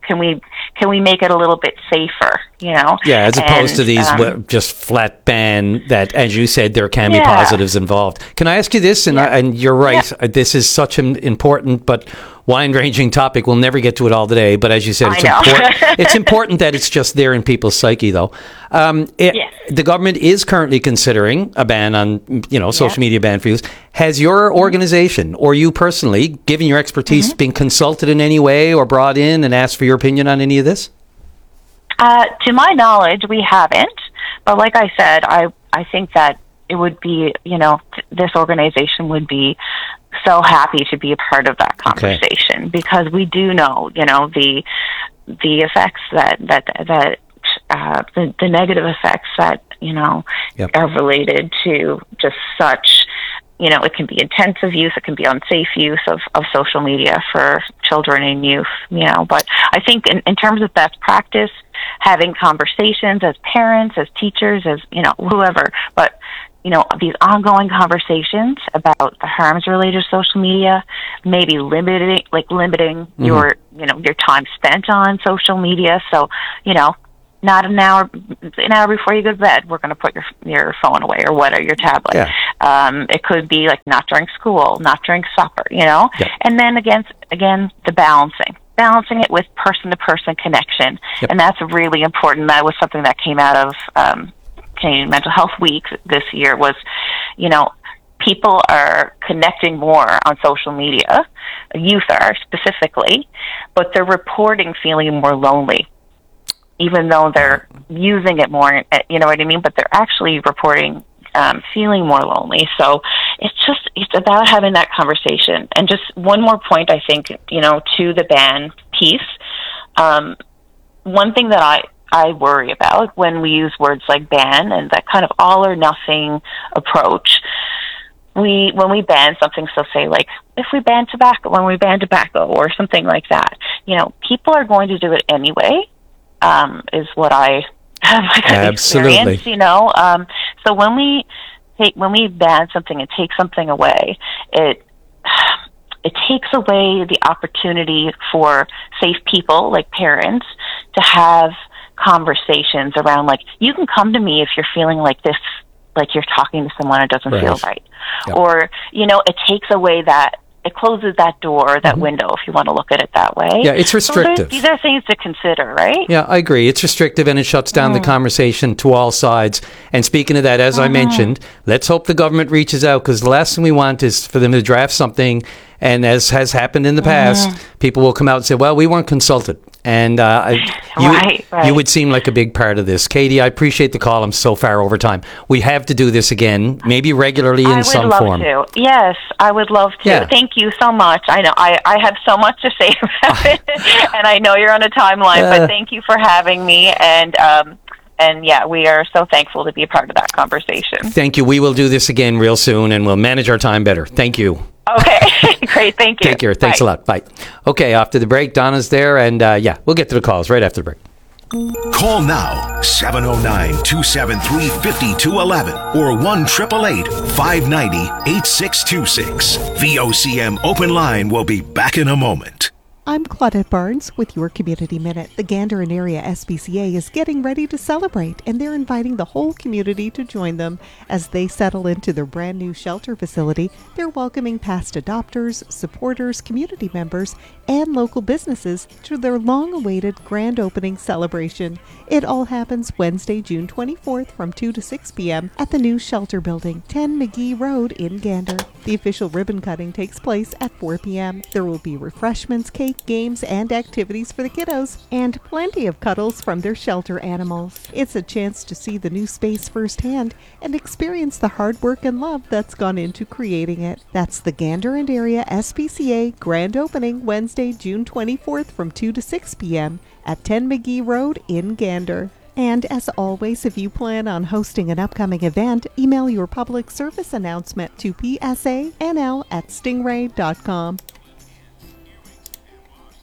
can we make it a little bit safer, you know? Yeah, as opposed to these just flat ban that, as you said, there can be positives involved. Can I ask you this? And you're right, this is such an important but wide-ranging topic. We'll never get to it all today, but as you said, it's important. It's important that it's just there in people's psyche, though. The government is currently considering a ban on, social media ban for use. Has your organization or you personally, given your expertise, been consulted in any way or brought in and asked for your opinion on any of this? To my knowledge, we haven't. But like I said, I think that it would be, this organization would be so happy to be a part of that conversation because we do know, the effects that the negative effects that, are related to just such, it can be intensive use, it can be unsafe use of social media for children and youth, but I think in terms of best practice, having conversations as parents, as teachers, as, whoever, but these ongoing conversations about the harms related to social media, maybe limiting your, your time spent on social media. So, not an hour before you go to bed, we're going to put your phone away or whatever, your tablet. Yeah. It could be like not during school, not during supper, Yeah. And then again, the balancing it with person-to-person connection. Yep. And that's really important. That was something that came out of, Canadian Mental Health Week this year was, people are connecting more on social media, youth are specifically, but they're reporting feeling more lonely, even though they're using it more, you know what I mean? But they're actually reporting feeling more lonely. So it's about having that conversation. And just one more point, I think, to the ban piece. One thing that I worry about when we use words like ban and that kind of all or nothing approach. When we ban something, so say like if we ban tobacco, or something like that, people are going to do it anyway, is what I have experienced, so when we ban something and take something away, it takes away the opportunity for safe people like parents to have conversations around, like, you can come to me if you're feeling like this, like you're talking to someone who doesn't feel right. Yep. Or, it takes away it closes that door, that window, if you want to look at it that way. Yeah, it's restrictive. So these are things to consider, right? Yeah, I agree. It's restrictive and it shuts down the conversation to all sides. And speaking of that, as I mentioned, let's hope the government reaches out, because the last thing we want is for them to draft something, and as has happened in the past, people will come out and say, well, we weren't consulted. And you would seem like a big part of this. Katie, I appreciate the call. I'm so far over time. We have to do this again, maybe regularly in some form. I would love to. Yes, I would love to. Yeah. Thank you so much. I know I have so much to say about it, and I know you're on a timeline, but thank you for having me. And yeah, we are so thankful to be a part of that conversation. Thank you. We will do this again real soon, and we'll manage our time better. Thank you. Okay, great. Thank you. Take care. Thanks a lot. Bye. Okay, after the break, Donna's there, and we'll get to the calls right after the break. Call now, 709-273-5211 or 1-888-590-8626. VOCM Open Line will be back in a moment. I'm Claudette Barnes with your Community Minute. The Gander and Area SPCA is getting ready to celebrate, and they're inviting the whole community to join them as they settle into their brand new shelter facility. They're welcoming past adopters, supporters, community members, and local businesses to their long-awaited grand opening celebration. It all happens Wednesday, June 24th from 2 to 6 p.m. at the new shelter building, 10 McGee Road in Gander. The official ribbon cutting takes place at 4 p.m. There will be refreshments, cake, games, and activities for the kiddos, and plenty of cuddles from their shelter animals. It's a chance to see the new space firsthand and experience the hard work and love that's gone into creating it. That's the Gander and Area SPCA grand opening Wednesday, June 24th from 2 to 6 p.m. at 10 McGee Road in Gander. And as always, if you plan on hosting an upcoming event, email your public service announcement to psanl@stingray.com.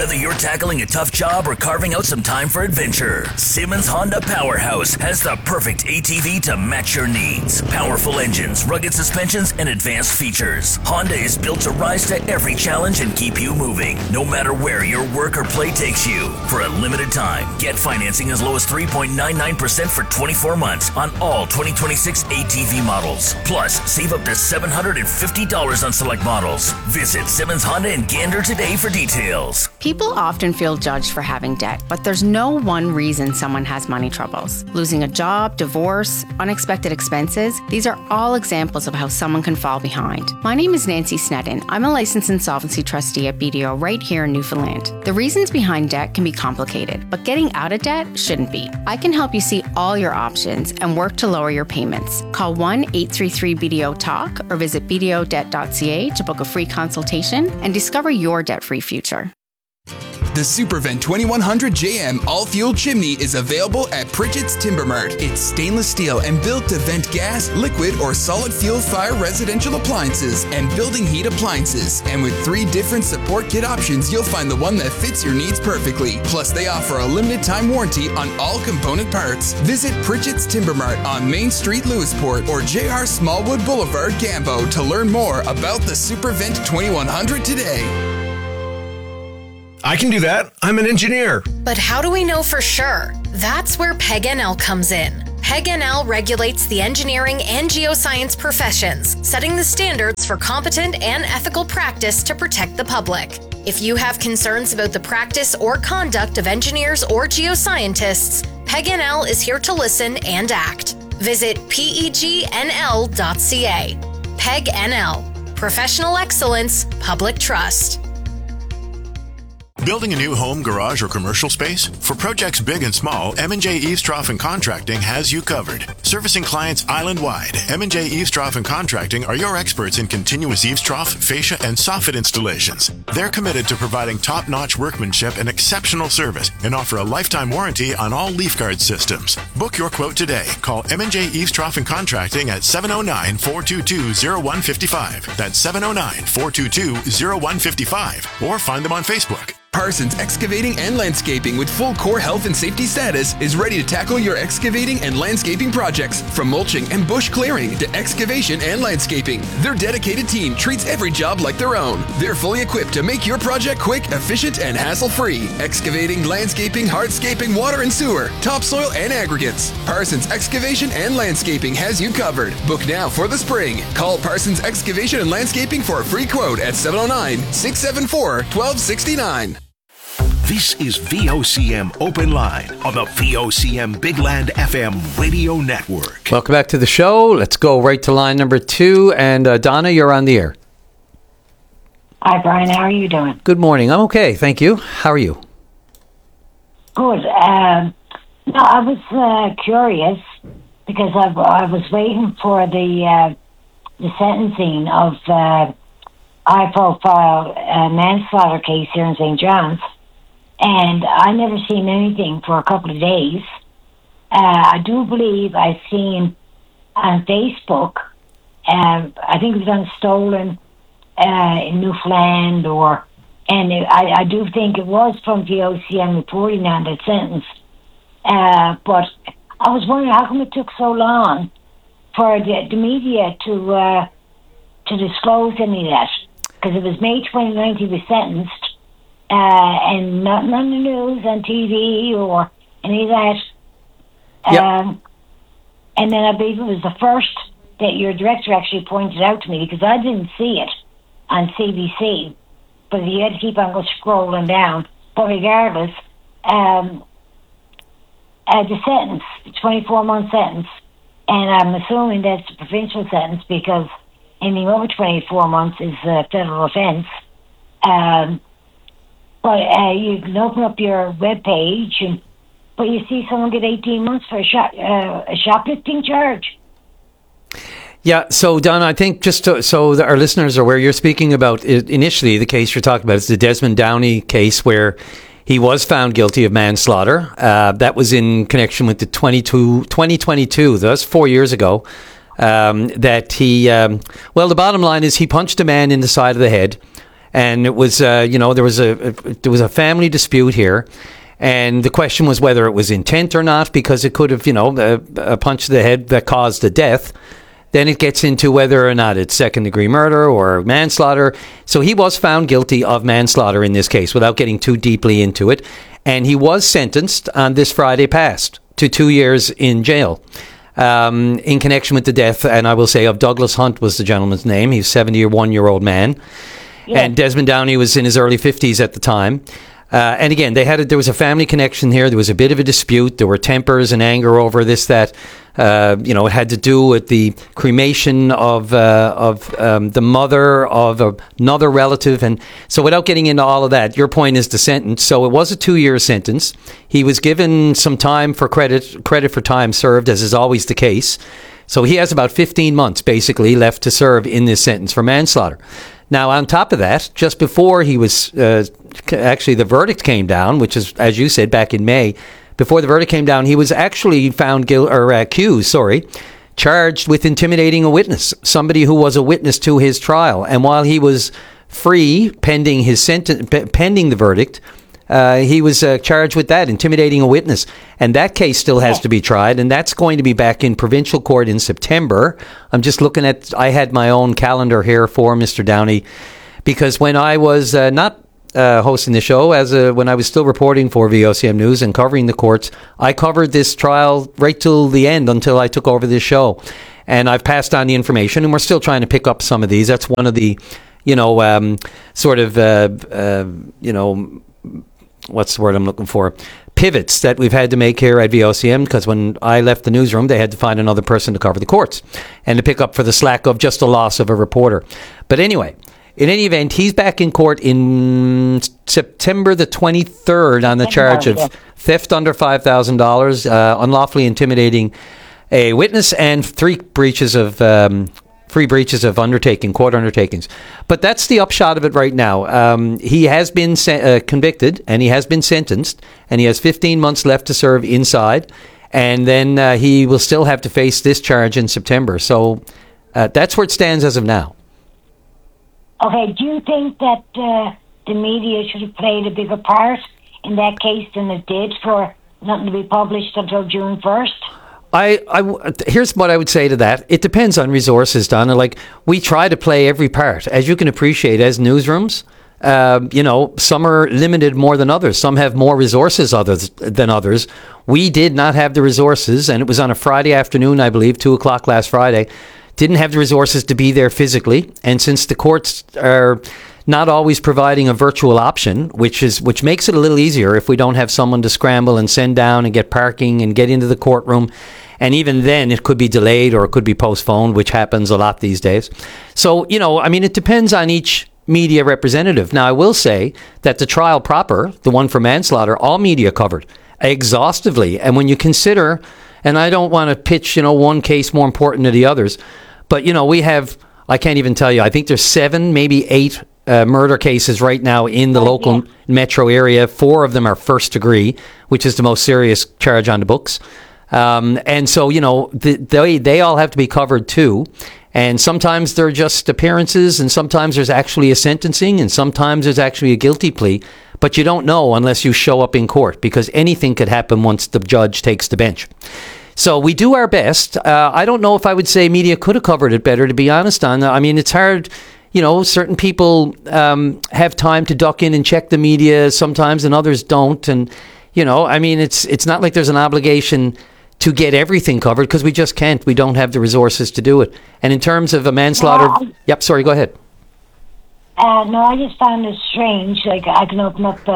Whether you're tackling a tough job or carving out some time for adventure, Simmons Honda Powerhouse has the perfect ATV to match your needs. Powerful engines, rugged suspensions, and advanced features. Honda is built to rise to every challenge and keep you moving, no matter where your work or play takes you. For a limited time, get financing as low as 3.99% for 24 months on all 2026 ATV models. Plus, save up to $750 on select models. Visit Simmons Honda in Gander today for details. People often feel judged for having debt, but there's no one reason someone has money troubles. Losing a job, divorce, unexpected expenses, these are all examples of how someone can fall behind. My name is Nancy Sneddon. I'm a licensed insolvency trustee at BDO right here in Newfoundland. The reasons behind debt can be complicated, but getting out of debt shouldn't be. I can help you see all your options and work to lower your payments. Call 1-833-BDO-TALK or visit bdodebt.ca to book a free consultation and discover your debt-free future. The Supervent 2100 JM all-fuel chimney is available at Pritchett's Timber Mart. It's stainless steel and built to vent gas, liquid, or solid fuel fire residential appliances and building heat appliances. And with 3 different support kit options, you'll find the one that fits your needs perfectly. Plus, they offer a limited time warranty on all component parts. Visit Pritchett's Timber Mart on Main Street, Lewisport, or JR Smallwood Boulevard, Gambo to learn more about the Supervent 2100 today. I can do that. I'm an engineer. But how do we know for sure? That's where PEG-NL comes in. PEG-NL regulates the engineering and geoscience professions, setting the standards for competent and ethical practice to protect the public. If you have concerns about the practice or conduct of engineers or geoscientists, PEG-NL is here to listen and act. Visit pegnl.ca. PEG-NL. Professional excellence, public trust. Building a new home, garage, or commercial space? For projects big and small, M&J Eavestrough and Contracting has you covered. Servicing clients island-wide, M&J Eavestrough and Contracting are your experts in continuous eavestrough, fascia, and soffit installations. They're committed to providing top-notch workmanship and exceptional service and offer a lifetime warranty on all leaf guard systems. Book your quote today. Call M&J Eavestrough and Contracting at 709-422-0155. That's 709-422-0155. Or find them on Facebook. Parsons Excavating and Landscaping with full core health and safety status is ready to tackle your excavating and landscaping projects. From mulching and bush clearing to excavation and landscaping, their dedicated team treats every job like their own. They're fully equipped to make your project quick, efficient, and hassle-free. Excavating, landscaping, hardscaping, water and sewer, topsoil, and aggregates. Parsons Excavation and Landscaping has you covered. Book now for the spring. Call Parsons Excavation and Landscaping for a free quote at 709-674-1269. This is VOCM Open Line on the VOCM Big Land FM radio network. Welcome back to the show. Let's go right to line number 2. And Donna, you're on the air. Hi, Brian. How are you doing? Good morning. I'm okay. Thank you. How are you? Good. No, I was curious because I was waiting for the sentencing of high-profile manslaughter case here in St. John's. And I never seen anything for a couple of days. I do believe I've seen on Facebook, I think it was on Stolen in Newfoundland, I do think it was from VOCM reporting on that sentence. But I was wondering how come it took so long for the media to disclose any of that? Because it was May 29th he was sentenced. And nothing on the news, on TV, or any of that. Yep. And then I believe it was the first that your director actually pointed out to me, because I didn't see it on CBC, but you had to keep on scrolling down. But regardless, the sentence, the 24-month sentence, and I'm assuming that's a provincial sentence because anything over 24 months is a federal offence. But you can open up your webpage, but you see someone get 18 months for a shoplifting charge. Yeah, so Don, I think just so our listeners are aware, you're speaking about initially the case you're talking about is the Desmond Downey case where he was found guilty of manslaughter. That was in connection with the 2022, that's 4 years ago, that he, the bottom line is he punched a man in the side of the head. And it was, there was a family dispute here. And the question was whether it was intent or not, because it could have, a punch to the head that caused the death. Then it gets into whether or not it's second-degree murder or manslaughter. So he was found guilty of manslaughter in this case, without getting too deeply into it. And he was sentenced on this Friday past to 2 years in jail in connection with the death, and I will say, of Douglas Hunt was the gentleman's name. He's a 71-year-old man. Yeah. And Desmond Downey was in his early 50s at the time. And again, there was a family connection here. There was a bit of a dispute. There were tempers and anger over this, that. It had to do with the cremation of the mother of another relative. And so without getting into all of that, your point is the sentence. So it was a 2-year sentence. He was given some time for credit for time served, as is always the case. So he has about 15 months, basically, left to serve in this sentence for manslaughter. Now, on top of that, just before he was, actually the verdict came down, which is, as you said, back in May, before the verdict came down, he was actually charged with intimidating a witness, somebody who was a witness to his trial. And while he was free pending his sentence, pending the verdict, he was charged with that, intimidating a witness. And that case still has to be tried, and that's going to be back in provincial court in September. I'm just looking at, I had my own calendar here for Mr. Downey, because when I was not hosting the show, when I was still reporting for VOCM News and covering the courts, I covered this trial right till the end, until I took over this show. And I've passed on the information, and we're still trying to pick up some of these. That's one of the, what's the word I'm looking for? Pivots that we've had to make here at VOCM, because when I left the newsroom, they had to find another person to cover the courts and to pick up for the slack of just the loss of a reporter. But anyway, in any event, he's back in court in September the 23rd on the charge of theft under $5,000, unlawfully intimidating a witness, and three breaches of court undertakings. But that's the upshot of it right now. He has been convicted, and he has been sentenced, and he has 15 months left to serve inside, and then he will still have to face this charge in September. So that's where it stands as of now. Okay, do you think that the media should have played a bigger part in that case than it did, for nothing to be published until June 1st? Here's what I would say to that. It depends on resources, Donna. Like, we try to play every part. As you can appreciate, as newsrooms, some are limited more than others. Some have more resources than others. We did not have the resources, and it was on a Friday afternoon, I believe, 2:00 last Friday. Didn't have the resources to be there physically. And since the courts are not always providing a virtual option, which makes it a little easier if we don't have someone to scramble and send down and get parking and get into the courtroom. And even then, it could be delayed or it could be postponed, which happens a lot these days. So, it depends on each media representative. Now, I will say that the trial proper, the one for manslaughter, all media covered exhaustively. And when you consider, and I don't want to pitch, one case more important than the others, but, we have, I can't even tell you, I think there's 7, maybe 8 murder cases right now in the local metro area. 4 of them are first degree, which is the most serious charge on the books. And so, they all have to be covered too. And sometimes they're just appearances, and sometimes there's actually a sentencing, and sometimes there's actually a guilty plea. But you don't know unless you show up in court, because anything could happen once the judge takes the bench. So we do our best. I don't know if I would say media could have covered it better, to be honest. It's hard. Certain people have time to duck in and check the media sometimes, and others don't. And, it's not like there's an obligation to get everything covered, because we just can't. We don't have the resources to do it. And in terms of a manslaughter... Yep, sorry, go ahead. No, I just found it strange. Like, I can open up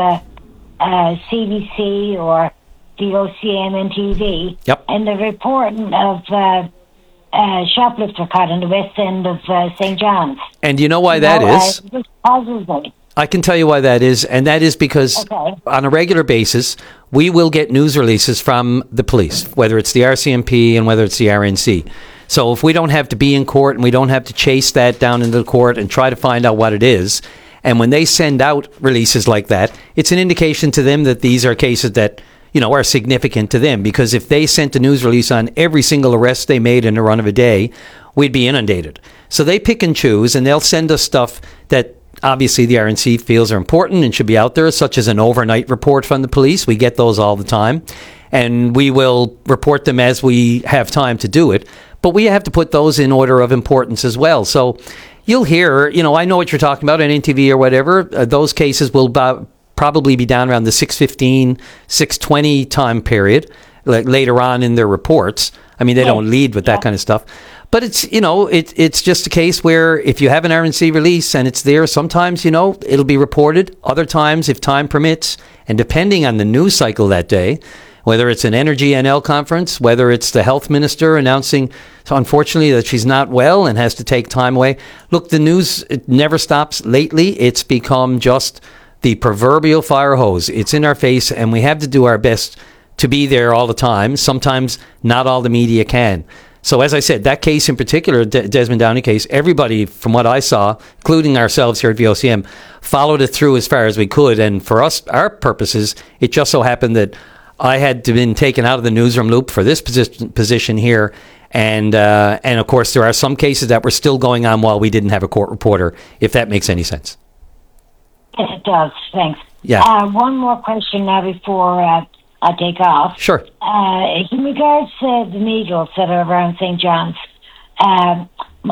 CBC or VOCM and TV, yep, and the reporting of shoplifter caught in the west end of St. John's. And you know why that is? I can tell you why that is, and that is because on a regular basis, we will get news releases from the police, whether it's the RCMP and whether it's the RNC. So if we don't have to be in court and we don't have to chase that down into the court and try to find out what it is, and when they send out releases like that, it's an indication to them that these are cases that are significant to them, because if they sent a news release on every single arrest they made in a run of a day, we'd be inundated. So they pick and choose, and they'll send us stuff that obviously the RNC feels are important and should be out there, such as an overnight report from the police. We get those all the time, and we will report them as we have time to do it. But we have to put those in order of importance as well. So you'll hear, I know what you're talking about on NTV or whatever. Those cases will probably be down around the 6:15, 6:20 time period later on in their reports. I mean, they don't lead with that kind of stuff. But it's, it's just a case where if you have an RNC release and it's there, sometimes, it'll be reported. Other times, if time permits, and depending on the news cycle that day, whether it's an Energy NL conference, whether it's the health minister announcing, unfortunately, that she's not well and has to take time away. Look, the news, it never stops. Lately, it's become just the proverbial fire hose. It's in our face, and we have to do our best to be there all the time. Sometimes not all the media can. So as I said, that case in particular, Desmond Downey case, everybody, from what I saw, including ourselves here at VOCM, followed it through as far as we could. And for us, our purposes, it just so happened that I had been taken out of the newsroom loop for this position here. And of course, there are some cases that were still going on while we didn't have a court reporter, if that makes any sense. Yes, it does. Thanks. Yeah. One more question now before I take off. Sure. In regards to the needles that are around St. John's, and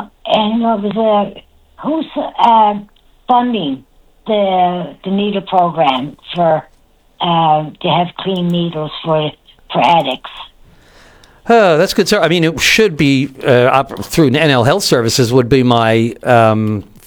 who's funding the needle program for to have clean needles for addicts? That's good, sir. I mean, it should be through NL Health Services would be my